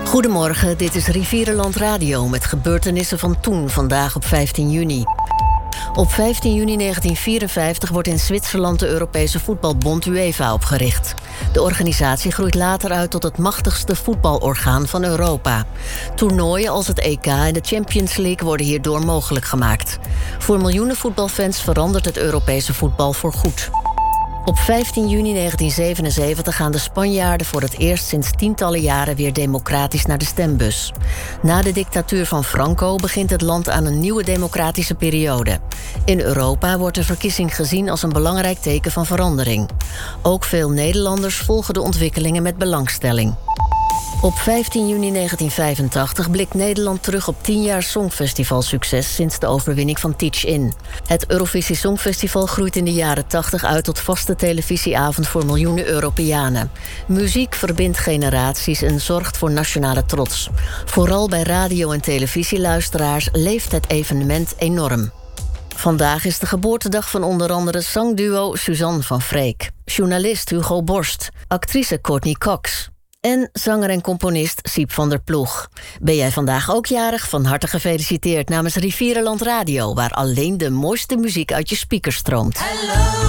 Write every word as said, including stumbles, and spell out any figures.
Goedemorgen, dit is Rivierenland Radio met gebeurtenissen van toen, vandaag op vijftien juni. Op vijftien juni negentien vierenvijftig wordt in Zwitserland de Europese voetbalbond UEFA opgericht. De organisatie groeit later uit tot het machtigste voetbalorgaan van Europa. Toernooien als het E K en de Champions League worden hierdoor mogelijk gemaakt. Voor miljoenen voetbalfans verandert het Europese voetbal voorgoed. Op vijftien juni negentien zevenenzeventig gaan de Spanjaarden voor het eerst sinds tientallen jaren weer democratisch naar de stembus. Na de dictatuur van Franco begint het land aan een nieuwe democratische periode. In Europa wordt de verkiezing gezien als een belangrijk teken van verandering. Ook veel Nederlanders volgen de ontwikkelingen met belangstelling. Op vijftien juni negentien vijfentachtig blikt Nederland terug op tien jaar Songfestivalsucces sinds de overwinning van Teach In. Het Eurovisie Songfestival groeit in de jaren tachtig uit tot vaste televisieavond voor miljoenen Europeanen. Muziek verbindt generaties en zorgt voor nationale trots. Vooral bij radio- en televisieluisteraars leeft het evenement enorm. Vandaag is de geboortedag van onder andere zangduo Suzanne van Freek, journalist Hugo Borst, actrice Courtney Cox en zanger en componist Siep van der Ploeg. Ben jij vandaag ook jarig? Van harte gefeliciteerd namens Rivierenland Radio, waar alleen de mooiste muziek uit je speakers stroomt. Hello.